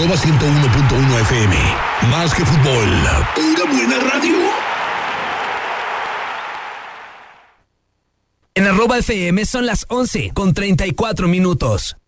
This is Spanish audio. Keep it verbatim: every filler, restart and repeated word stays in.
arroba ciento uno punto uno F M. Más que fútbol, pura buena radio. En arroba F M son las once con treinta y cuatro minutos.